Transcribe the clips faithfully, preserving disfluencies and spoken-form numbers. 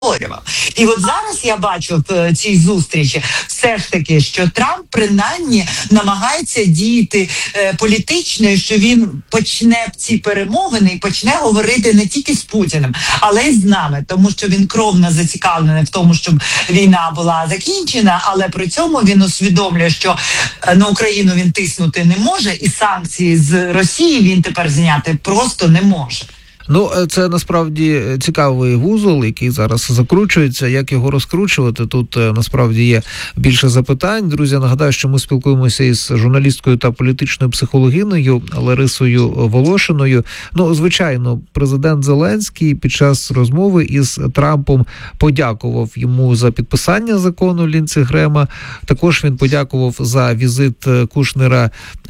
І от зараз я бачу в цій зустрічі все ж таки, що Трамп принаймні намагається діяти е, політично, що він почне ці перемовини і почне говорити не тільки з Путіним, але й з нами, тому що він кровно зацікавлений в тому, щоб війна була закінчена, але при цьому він усвідомлює, що на Україну він тиснути не може, і санкції з Росії він тепер зняти просто не може. Ну, це насправді цікавий вузол, який зараз закручується. Як його розкручувати? Тут насправді є більше запитань. Друзі, нагадаю, що ми спілкуємося із журналісткою та політичною психологиною Ларисою Волошиною. Ну, звичайно, президент Зеленський під час розмови із Трампом подякував йому за підписання закону Ліндсі Грема. Також він подякував за візит Кушнера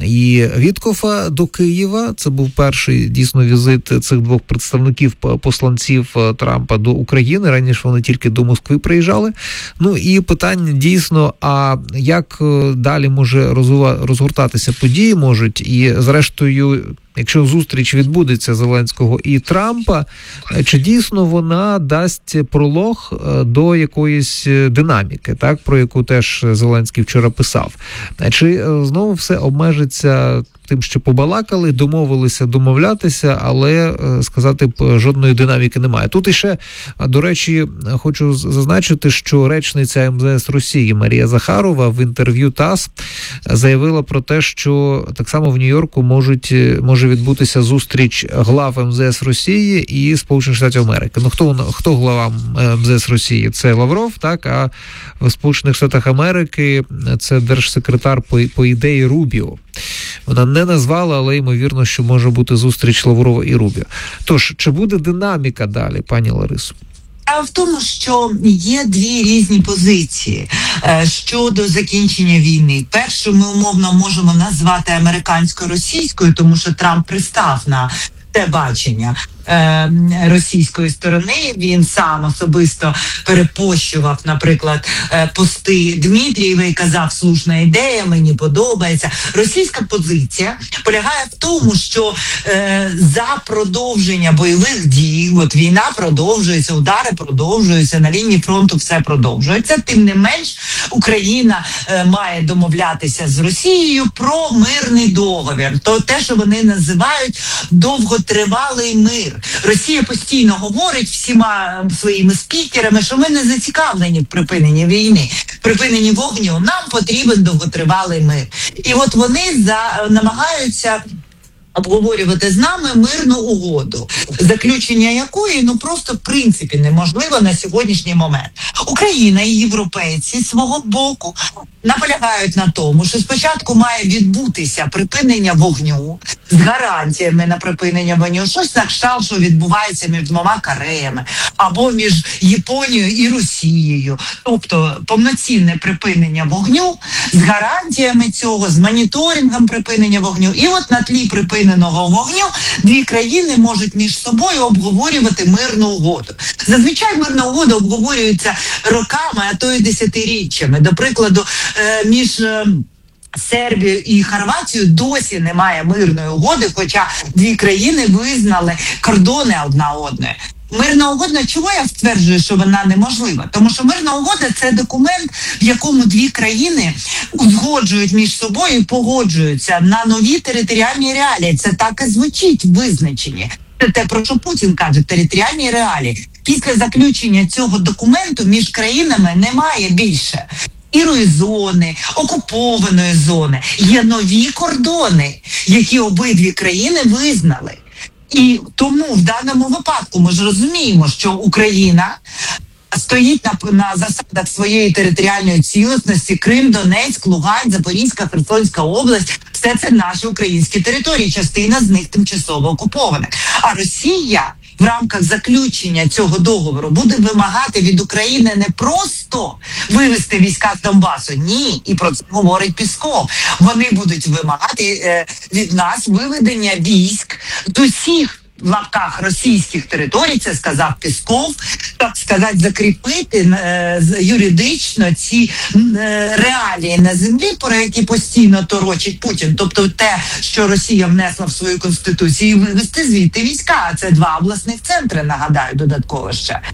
і Віткофа до Києва. Це був перший, дійсно, візит цих двох представників посланців Трампа до України. Раніше вони тільки до Москви приїжджали. Ну і питання дійсно, а як далі може розгортатися події можуть? І зрештою, якщо зустріч відбудеться Зеленського і Трампа, чи дійсно вона дасть пролог до якоїсь динаміки, так, про яку теж Зеленський вчора писав? Чи знову все обмежиться тим, що побалакали, домовилися домовлятися, але, сказати б, жодної динаміки немає. Тут іще, до речі, хочу зазначити, що речниця ем зе ес Росії Марія Захарова в інтерв'ю ТАСС заявила про те, що так само в Нью-Йорку можуть, може відбутися зустріч глав ем зе ес Росії і Сполучених Штатів Америки. Ну, хто, хто глава ем зе ес Росії? Це Лавров, так, а в Сполучених Штатах Америки це держсекретар по, по ідеї Рубіо. Вона не назвала, але ймовірно, що може бути зустріч Лаврова і Рубіо. Тож, чи буде динаміка далі, пані Ларисо? А в тому, що є дві різні позиції е, щодо закінчення війни. Першу ми умовно можемо назвати американсько-російською, тому що Трамп пристав на те бачення е, російської сторони. Він сам особисто перепощував, наприклад, е, пости Дмитрієва і казав: слушна ідея, мені подобається. Російська позиція полягає в тому, що е, за продовження бойових дій, от війна продовжується, удари продовжуються, на лінії фронту все продовжується. Тим не менш, Україна е, має домовлятися з Росією про мирний договір. То те, що вони називають довготривалий мир. Росія постійно говорить всіма своїми спікерами, що ми не зацікавлені в припиненні війни, припиненні вогню. Нам потрібен довготривалий мир. І от вони за намагаються обговорювати з нами мирну угоду, заключення якої, ну, просто в принципі неможливо на сьогоднішній момент. Україна і європейці з свого боку наполягають на тому, що спочатку має відбутися припинення вогню з гарантіями на припинення вогню, щось на кшталт, що відбувається між двома Кореями, або між Японією і Росією. Тобто повноцінне припинення вогню з гарантіями цього, з моніторингом припинення вогню. І от на тлі припиненого вогню дві країни можуть між собою обговорювати мирну угоду. Зазвичай мирна угода обговорюється роками, а то й десятиріччями. До прикладу, між Сербією і Хорватією досі немає мирної угоди, хоча дві країни визнали кордони одна одної. Мирна угода, чому я стверджую, що вона неможлива? Тому що мирна угода – це документ, в якому дві країни узгоджують між собою і погоджуються на нові територіальні реалії. Це так і звучить в визначенні. Це те, про що Путін каже, територіальні реалії. Після заключення цього документу між країнами немає більше сірої зони, окупованої зони. Є нові кордони, які обидві країни визнали. І тому в даному випадку ми ж розуміємо, що Україна стоїть на, на засадах своєї територіальної цілісності. Крим, Донецьк, Луганськ, Запорізька, Херсонська область – все це наші українські території, частина з них тимчасово окупована. А Росія в рамках заключення цього договору буде вимагати від України не просто вивести війська з Донбасу, ні, і про це говорить Пісков. Вони будуть вимагати е, від нас виведення військ з усіх в лапках російських територій, це сказав Пісков, так сказати, закріпити е, юридично ці е, реалії на землі, про які постійно торочить Путін. Тобто те, що Росія внесла в свою конституцію, вивести звідти війська. Це два обласних центри, нагадаю, додатково ще.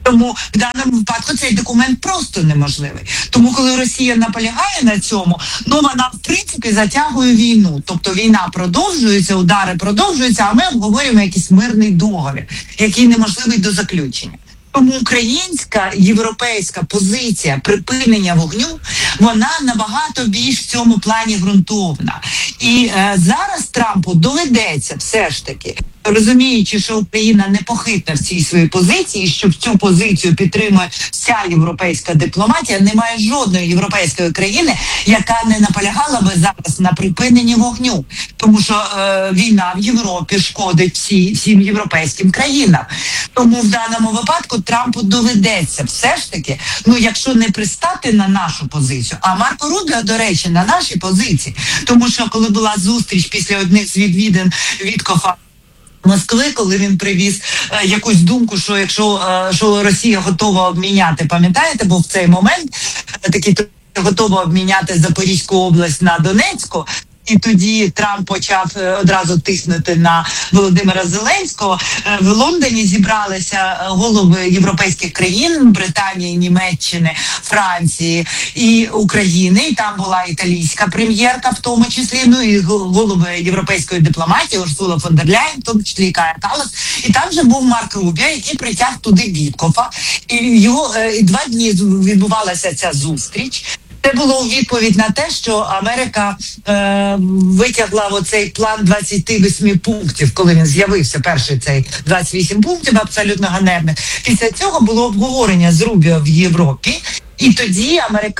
Тому в даному випадку цей документ просто неможливий. Тому коли Росія наполягає на цьому, ну вона в принципі затягує війну. Тобто війна продовжується, удари продовжуються, а ми обговорюємо якийсь мирний договір, який неможливий до заключення. Тому українська, європейська позиція припинення вогню, вона набагато більш в цьому плані ґрунтовна. І е, зараз Трампу доведеться все ж таки, розуміючи, що Україна непохитна в цій своїй позиції, що цю позицію підтримує вся європейська дипломатія, немає жодної європейської країни, яка не наполягала би зараз на припиненні вогню. Тому що е, війна в Європі шкодить всі, всім європейським країнам. Тому в даному випадку Трампу доведеться все ж таки, ну якщо не пристати на нашу позицію, а Марко Рубіо, до речі, на нашій позиції. Тому що коли була зустріч після одних з відвідин Віткофа Москви, коли він привіз е, якусь думку, що якщо е, що Росія готова обміняти, пам'ятаєте, був в цей момент е, такий готова обміняти Запорізьку область на Донецьку. І тоді Трамп почав одразу тиснути на Володимира Зеленського. В Лондоні зібралися голови європейських країн, Британії, Німеччини, Франції і України. І там була італійська прем'єрка, в тому числі, ну і голови європейської дипломатії, Урсула фон дер Ляєн, в тому числі і Кая Каллас. І там же був Марк Рубіо, який притяг туди Віткофа. І його і два дні відбувалася ця зустріч. Це було у відповідь на те, що Америка е, витягла оцей план двадцять вісім пунктів, коли він з'явився, перший цей двадцять вісім пунктів, абсолютно ганебних. Після цього було обговорення з Рубіо в Європі. І тоді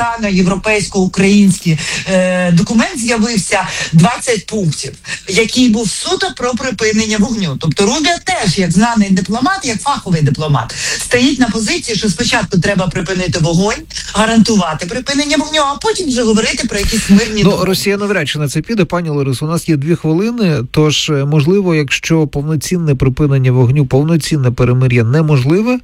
американо-європейсько-український е, документ з'явився двадцять пунктів, який був суто про припинення вогню. Тобто Рубіо теж, як знаний дипломат, як фаховий дипломат, стоїть на позиції, що спочатку треба припинити вогонь, гарантувати припинення вогню, а потім вже говорити про якісь мирні Ну, договори. Росія навряд чи на це піде, пані Ларисо. У нас є дві хвилини, тож, можливо, якщо повноцінне припинення вогню, повноцінне перемир'я неможливе,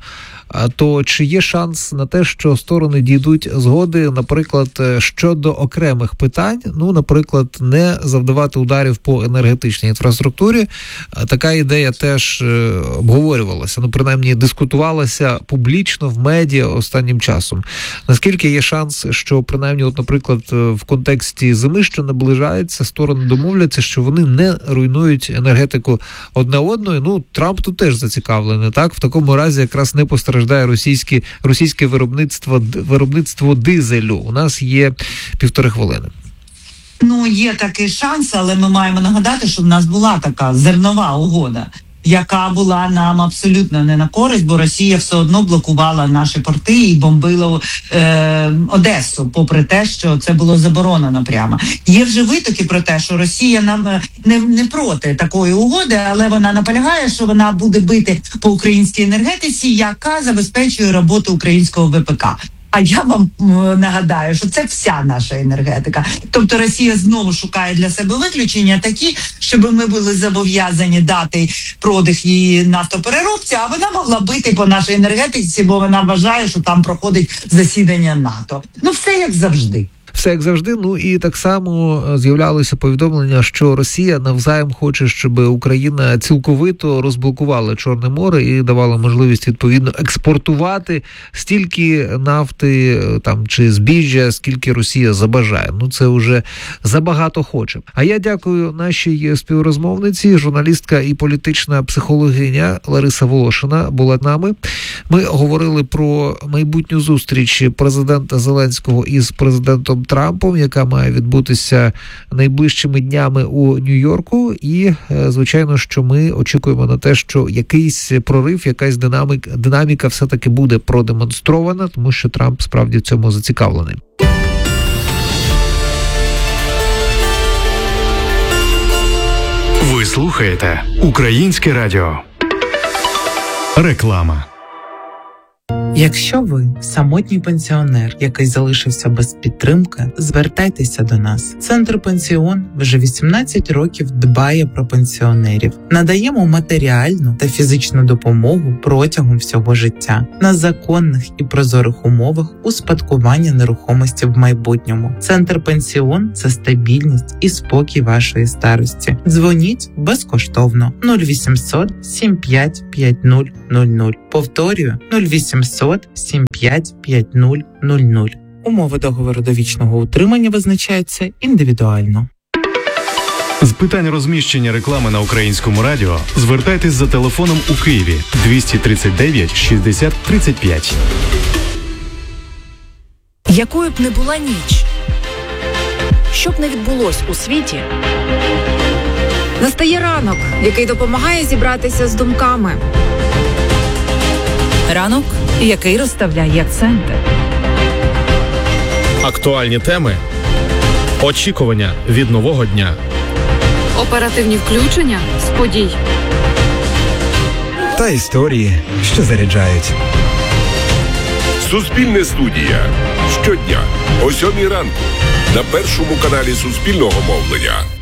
то чи є шанс на те, що сторони дійдуть згоди, наприклад, щодо окремих питань, ну, наприклад, не завдавати ударів по енергетичній інфраструктурі? Така ідея теж обговорювалася, ну, принаймні, дискутувалася публічно в медіа останнім часом. Наскільки є шанс, що, принаймні, от, наприклад, в контексті зими, що наближається, сторони домовляться, що вони не руйнують енергетику одне одної? Ну, Трамп тут теж зацікавлений, так? В такому разі якраз не постраждає російське, російське виробництво, виробництво дизелю. У нас є півтори хвилини. Ну, є такий шанс, але ми маємо нагадати, що в нас була така зернова угода, яка була нам абсолютно не на користь, бо Росія все одно блокувала наші порти і бомбила е, Одесу, попри те, що це було заборонено прямо. Є вже витоки про те, що Росія нам не, не проти такої угоди, але вона наполягає, що вона буде бити по українській енергетиці, яка забезпечує роботу українського ВПК. А я вам нагадаю, що це вся наша енергетика. Тобто Росія знову шукає для себе виключення такі, щоб ми були зобов'язані дати продих її нафтопереробці, а вона могла бити по нашій енергетиці, бо вона вважає, що там проходить засідання НАТО. Ну все як завжди. Все як завжди. Ну і так само з'являлося повідомлення, що Росія навзаєм хоче, щоб Україна цілковито розблокувала Чорне море і давала можливість відповідно експортувати стільки нафти там чи збіжжя, скільки Росія забажає. Ну це вже забагато хоче. А я дякую нашій співрозмовниці, журналістка і політична психологиня Лариса Волошина була нами. Ми говорили про майбутню зустріч президента Зеленського із президентом Трампом, яка має відбутися найближчими днями у Нью-Йорку. І, звичайно, що ми очікуємо на те, що якийсь прорив, якась динаміка, динаміка все-таки буде продемонстрована, тому що Трамп справді в цьому зацікавлений. Ви слухаєте Українське радіо. Реклама. Якщо ви самотній пенсіонер, який залишився без підтримки, звертайтеся до нас. Центр Пенсіон вже вісімнадцять років дбає про пенсіонерів. Надаємо матеріальну та фізичну допомогу протягом всього життя на законних і прозорих умовах успадкування нерухомості в майбутньому. Центр Пенсіон – це стабільність і спокій вашої старості. Дзвоніть безкоштовно нуль вісімсот сім п'ять п'ять нуль нуль нуль. Повторюю нуль вісімсот вісімсот сімдесят п'ять п'ятдесят нуль нуль. Умови договору довічного утримання визначаються індивідуально. З питань розміщення реклами на Українському радіо звертайтесь за телефоном у Києві двісті тридцять дев'ять шістдесят тридцять п'ять. Якою б не була ніч, що б не відбулось у світі, настає ранок, який допомагає зібратися з думками. ранок, який розставляє акценти. Актуальні теми, очікування від нового дня. Оперативні включення з подій. Та історії, що заряджають. Суспільне студія. Щодня о сьомій ранку на першому каналі Суспільного мовлення.